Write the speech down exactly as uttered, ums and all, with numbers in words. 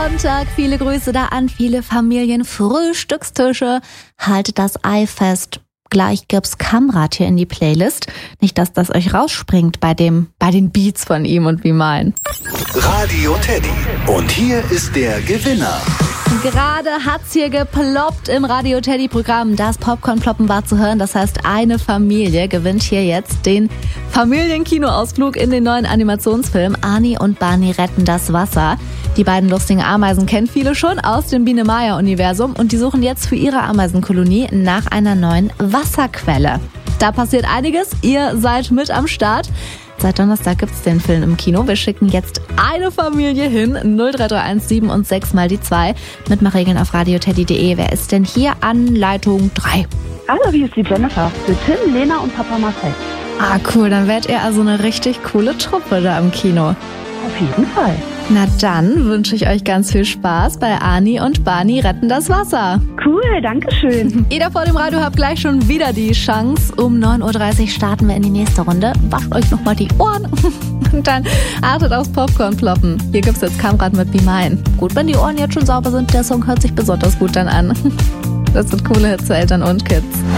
Sonntag, viele Grüße da an viele Familien, Frühstückstische, haltet das Ei fest. Gleich gibt's Kamrat hier in die Playlist. Nicht, dass das euch rausspringt bei dem, bei den Beats von ihm und wie mein. Radio Teddy. Und hier ist der Gewinner. Gerade hat's hier geploppt im Radio Teddy Programm. Das Popcorn-Ploppen war zu hören. Das heißt, eine Familie gewinnt hier jetzt den Familienkinoausflug in den neuen Animationsfilm Ani und Barney retten das Wasser. Die beiden lustigen Ameisen kennen viele schon aus dem Biene-Maya-Universum und die suchen jetzt für ihre Ameisenkolonie nach einer neuen Wasserquelle. Da passiert einiges. Ihr seid mit am Start. Seit Donnerstag gibt's den Film im Kino. Wir schicken jetzt eine Familie hin. null drei drei eins sieben und sechs mal die zwei. Mitmachregeln auf radioteddy punkt de. Wer ist denn hier an Leitung drei? Hallo, hier ist die Jennifer. Für Tim, Lena und Papa Marcel. Ah, cool. Dann werdet ihr also eine richtig coole Truppe da im Kino. Auf jeden Fall. Na dann wünsche ich euch ganz viel Spaß bei Ani und Barney retten das Wasser. Cool, danke schön. Ihr da vor dem Radio habt gleich schon wieder die Chance. Um neun Uhr dreißig starten wir in die nächste Runde. Wascht euch nochmal die Ohren und dann achtet aufs Popcorn-Ploppen. Hier gibt's jetzt Kamrat mit Be Mine. Gut, wenn die Ohren jetzt schon sauber sind, der Song hört sich besonders gut dann an. Das sind coole Hits für Eltern und Kids.